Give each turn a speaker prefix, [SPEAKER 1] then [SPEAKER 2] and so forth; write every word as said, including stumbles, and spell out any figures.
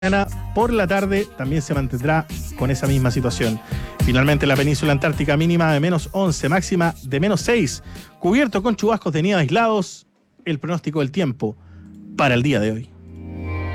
[SPEAKER 1] Mañana por la tarde también se mantendrá con esa misma situación. Finalmente, la península antártica mínima de menos once, máxima de menos seis, cubierto con chubascos de nieve aislados. El pronóstico del tiempo para el día de hoy.